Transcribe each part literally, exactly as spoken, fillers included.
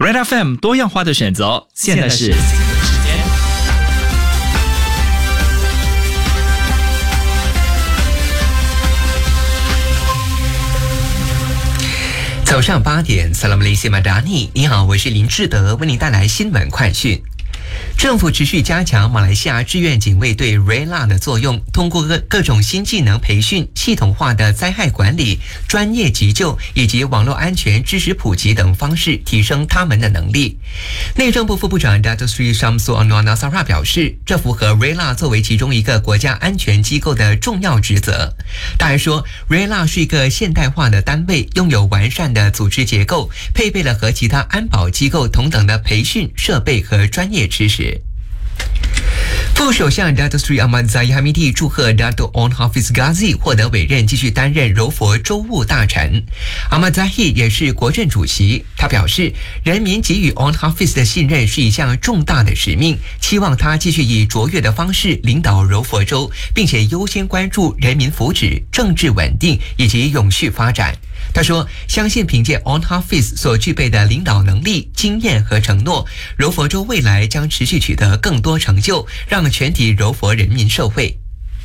Red F M 多样化的选择，现在是早上八点 Salam Malaysia Madani， 你好，我是林志德，为您带来新闻快讯。政府持续加强马来西亚志愿警卫队 R E L A 的作用，通过各各种新技能培训、系统化的灾害管理、专业急救以及网络安全知识普及等方式，提升他们的能力。内政部副部长 Datuk Seri Syamsul Anwar Nasara 表示，这符合 R E L A 作为其中一个国家安全机构的重要职责。他还说 ，R E L A 是一个现代化的单位，拥有完善的组织结构，配备了和其他安保机构同等的培训设备和专业知识。副首相 Datuk Seri Ahmad Zahid Hamidi 祝贺 Datuk Onn Hafiz Ghazi 获得委任，继续担任柔佛州务大臣。Ahmad Zahid 也是国政主席，他表示，人民给予 Onn Hafiz 的信任是一项重大的使命，期望他继续以卓越的方式领导柔佛州，并且优先关注人民福祉、政治稳定以及永续发展。他说，相信凭借 Onn Hafiz 所具备的领导能力、经验和承诺，柔佛州未来将持续取得更多成就，让全体柔佛人民受惠。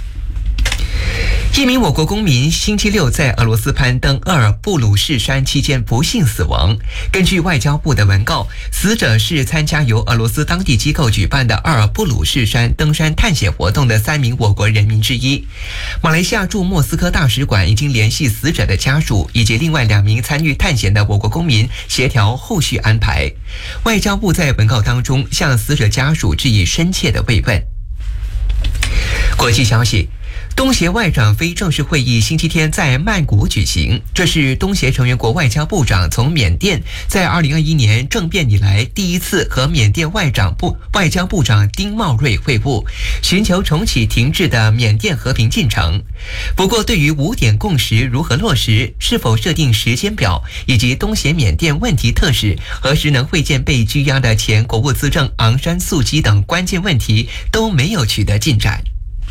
一名我国公民星期六在俄罗斯攀登鄂尔布鲁士山期间不幸死亡。根据外交部的文告，死者是参加由俄罗斯当地机构举办的鄂尔布鲁士山登山探险活动的三名我国人民之一。马来西亚驻莫斯科大使馆已经联系死者的家属以及另外两名参与探险的我国公民，协调后续安排。外交部在文告当中向死者家属致以深切的慰问。国际消息，东协外长非正式会议星期天在曼谷举行，这是东协成员国外交部长从缅甸在二零二一年政变以来第一次和缅甸外长部外交部长丁茂瑞会晤，寻求重启停滞的缅甸和平进程。不过，对于五点共识如何落实、是否设定时间表，以及东协缅甸问题特使何时能会见被拘押的前国务资政昂山素姬等关键问题，都没有取得进展。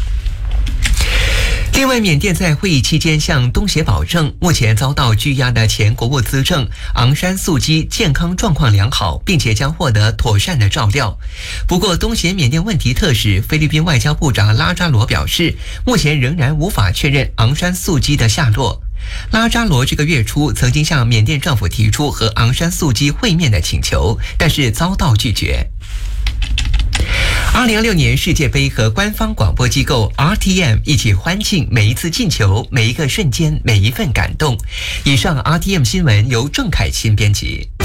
另外，缅甸在会议期间向东协保证，目前遭到拘押的前国务资政昂山素姬健康状况良好，并且将获得妥善的照料。不过，东协缅甸问题特使菲律宾外交部长拉扎罗表示，目前仍然无法确认昂山素姬的下落。拉扎罗这个月初曾经向缅甸政府提出和昂山素姬会面的请求，但是遭到拒绝。二零二六年世界杯和官方广播机构 R T M 一起欢庆每一次进球、每一个瞬间、每一份感动。以上 R T M 新闻由郑凯欣编辑。